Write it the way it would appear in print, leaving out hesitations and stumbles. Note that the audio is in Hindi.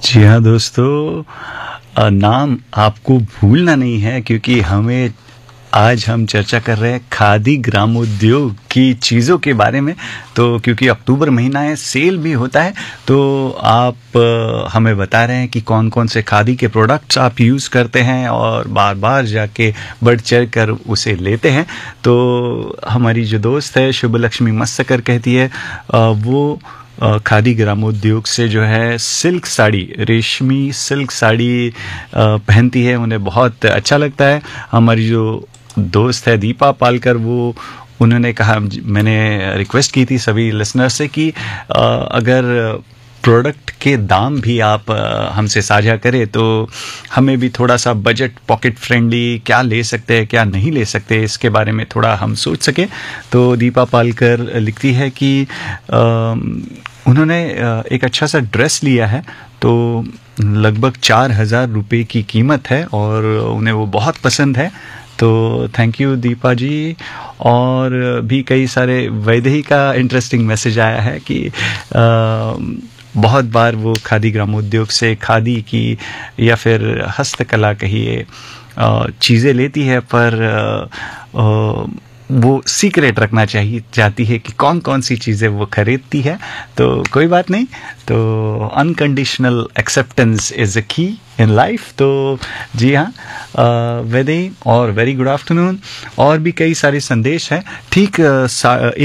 जी हाँ दोस्तों, नाम आपको भूलना नहीं है क्योंकि आज हम चर्चा कर रहे हैं खादी ग्रामोद्योग की चीज़ों के बारे में। तो क्योंकि अक्टूबर महीना है, सेल भी होता है, तो आप हमें बता रहे हैं कि कौन कौन से खादी के प्रोडक्ट्स आप यूज़ करते हैं और बार बार जाके बढ़ चढ़ कर उसे लेते हैं। तो हमारी जो दोस्त है शुभ लक्ष्मी मस्सकर कहती है वो खादी ग्रामोद्योग से जो है सिल्क साड़ी, रेशमी सिल्क साड़ी पहनती है, उन्हें बहुत अच्छा लगता है। हमारी जो दोस्त है दीपा पालकर, वो उन्होंने कहा, मैंने रिक्वेस्ट की थी सभी लिसनर से कि अगर प्रोडक्ट के दाम भी आप हमसे साझा करें तो हमें भी थोड़ा सा बजट पॉकेट फ्रेंडली क्या ले सकते हैं क्या नहीं ले सकते इसके बारे में थोड़ा हम सोच सकें। तो दीपा पालकर लिखती है कि उन्होंने एक अच्छा सा ड्रेस लिया है, तो लगभग 4,000 रुपये की कीमत है और उन्हें वो बहुत पसंद है। तो थैंक यू दीपा जी। और भी कई सारे वैदेही का इंटरेस्टिंग मैसेज आया है कि बहुत बार वो खादी ग्रामोद्योग से खादी की या फिर हस्तकला कहिए चीज़ें लेती है, पर वो सीक्रेट रखना चाहती है कि कौन कौन सी चीज़ें वो खरीदती है। तो कोई बात नहीं, तो अनकंडीशनल एक्सेप्टेंस इज़ अ की इन लाइफ। तो जी हाँ, वेदी और वेरी गुड आफ्टरनून। और भी कई सारे संदेश हैं। ठीक